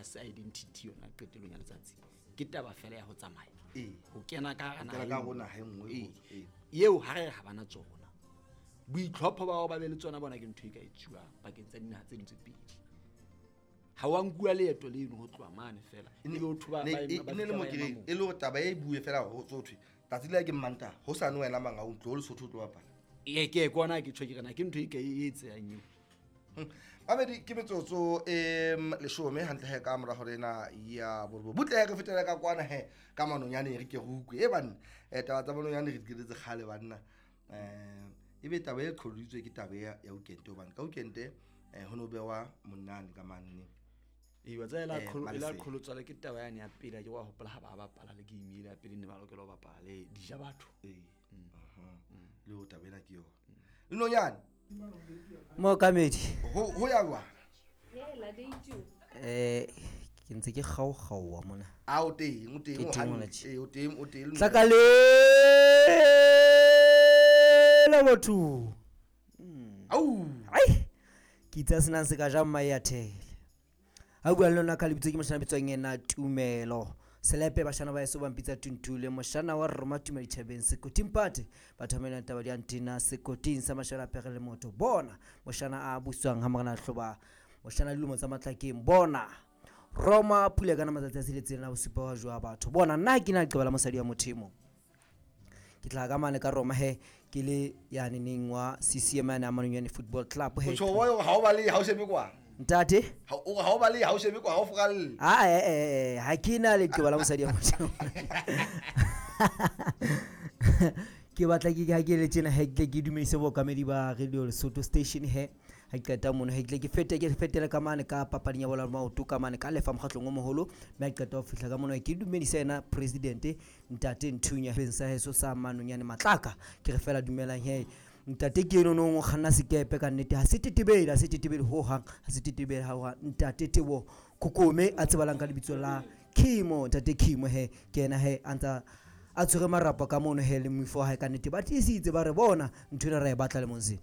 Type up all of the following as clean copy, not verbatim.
class identity yona qetelong ya letsatsi ke taba fela ya ho tsamaya ho kena ka ana yeo ha re ha bana tsona boitlhopho ba ba be le tsona bona ke ntho e ka etsuwa bakeng tsa dinaha tse ntse pedi ha wa nkua leeto le no ho tloa mane fela le batho ba ne le mo kireng e le go taba e bue fela go tsothwe tatsile ke mmanta ho sa no wena manga o tlo le sotho tlo bapala ke kona ke tshwe ke rena ke ntho e ka etse ya nyu Babedi ke metsotso leshome hantle he ka mora horena ya borbo butle ke fetela ka kwana he ka manonyane re ke rukwe e bana taba tsa manonyane re diretse khale bana ebe taba e qhoditswe ke taba ya ukente hobane ka ukente ho no bewa monane ka manne wa tsela kholotswa le ke taba yane ya pele ke wa hopola ha ba bapala le game ile ya pele ne ba lokela ho bapala le dija batho le o tabela ke yo Nonyane mo kamedi ho ya wa la deitu ke ntse ke kgaogaowa mona a o teng o teng tlakale la botho au ai ke itse sena se ka ja mma ya thele ha bua lona ka lebitso ke moshana bitswang ena Tumelo Selepe bashana ba yeso ba mpitsa Tuntule moshana wa Roma Tumelo Thabeng Sekoting Party batho ba mena taba di antina Sekoting sa mashara pegele moto bona moshana a buswang ha magana hloba moshana lumo tsa matlakeng bona Roma Pule kana matsatsi a siletseng na bosupa wa jwa batho bona nna ke na qebela mosadi ya mothimo ke tla ka mane ka Roma he ke le yani ningwa CCM ya Manonyane Football Club he tsho wa ha o ba le ha o shebe kwa ntate ha o ba le ha o shebe kwa ha o fokalle ha kina le qebela mosadi ya mothimo ke batla ke ga ke le tsena he ke dumedise bo kamedi ba Radio Lesotho Station he ha ke qeta mono he ke fetela ka mane ka papadi ya bola maoto ka mane ka lefa mokgatlong o moholo mme ke qeta ho fihla ka mono ke dumedisa ena president Ntate Nthunya Bensa heso sa Manonyane Matlaka ke re fela dumelang he Ntate ke no no khanna sekepe ka nnete ha se tetebela ho hang ha se tetebela ha Ntate Tebo Kokome a tsebalang ka lebitso la Kimo Ntate Kimo he ke ena he anta a tshwere marapo ka mono he le mfo ha ka nnete ba tisitse ba re bona nthuna ra e batla le monse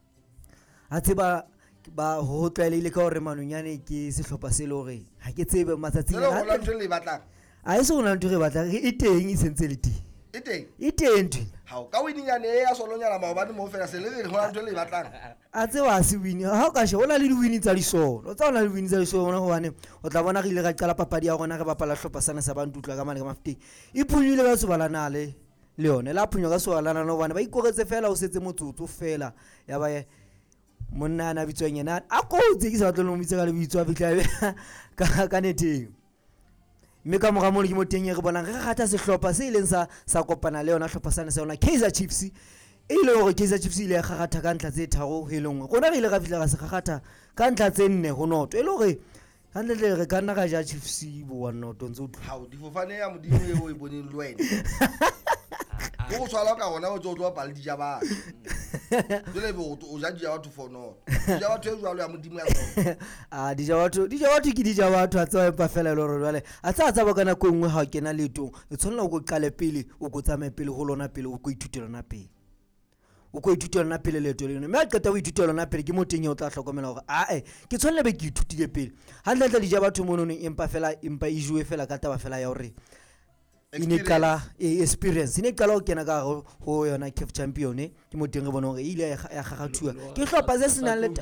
a tseba ba ho tlwaelile ka hore Manonyane ke sehlopha se le hore ha ke tsebe matsatsi le go la ntho le batlang a e se gona ntho re batla e teng e sentse le teng e teng ha o ka winyane ya solonyana maobane mo fela se le re go la ntho le batlang a tseba se wini ha o ka she ona le di wini tsa disolo o tsa ona le wini tsa disolo bona hobane o tla bona re ile ga qala papadi ya rona re bapala hlopha sana sa bantu tla ka mane ka mafuteng e phunyile ba tsobalana le yone la phunyo ka sobalana no bana ba ikoretse fela o setse motsotso fela ya ba monna na bitswang yena a kotse ke sa batla no mitsa ka le bitso a fitla ka neteng mme ka moga mo le mo teng re bona re gata sehlopha se ileng sa kopana le yona hlopha sana sa yona Kaizer Chiefs e ile hore Kaizer Chiefs ile ga gata ka ntla tse tharo he lengwe gona re ile ga fitla ga se gata ka ntla tse nne go noto ile hore hantle re kana ga ja Chiefs bo wa noto ntse o ha o difofane ya modimo e o e boneng le wena go tswala ka gona o tlo ba le dija ba jole bo o ja dija batho fono dija batho e jwalo ya modimo ya a dija batho ke dija batho a tsa pa fela le hore jwale a tsa ba kana ko nngwe ha kena letong e tshwanela go qale pele o go tsamae pele go lona pele o go ithutela na pele o go ithutela na pele leto le mme a qeta o ithutela na pele ke moteng o tla hlokomela hore ke tshwanela be ke ithutile pele ha ntla dija batho mono empa e jwe fela ka taba fela ya hore ine kala experience ine kala o kena ka ho yona CAF champion ke moteng re bona hore ile ya gagathua ke hlopha se sena le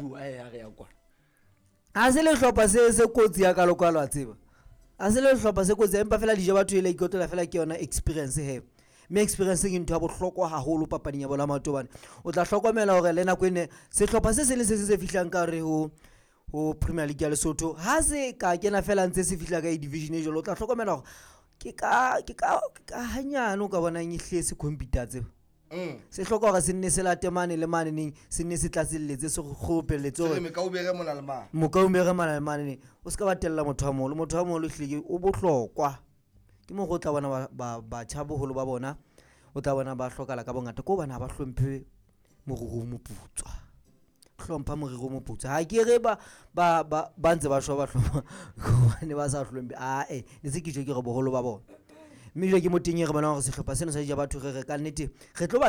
a se le hlopha se kotsi ya ka lokalo a tseba a se le hlopha se kotsi empa fela dija batho ile ikotela fela ke yona experience he me experience ke ntho ya bohlokwa haholo papading ya bola matobane o tla hlokomela hore le nako ene se hlopha se le se fihlang ka re ho Premier League ya Lesotho ha se ka kena fela ntse se fihla ka division e jolo o tla hlokomela hore ke ka hanyane o ka bona ngihlese computer tse se hloka hore se nne se late mane le mane ning se nne se tlatselletse se gopelletse hore ka o bere mona le mane mo ka o bere mane le mane o ska batella motho wa moholo hlike o bohlokwa ke mo go tla bona ba tshaboholo ba bona o tla bona ba hlokala ka bongata ko bana ba hlomphe morero moputswa hlompha morero moputswa ha ke re ba ntse ba shwa ba hloma go ne ba sa hlomphe ne se ke jo ke re boholo ba bona mme ke moteng re bona hore sehlopha seno sa dija batho re ka nnete re tlo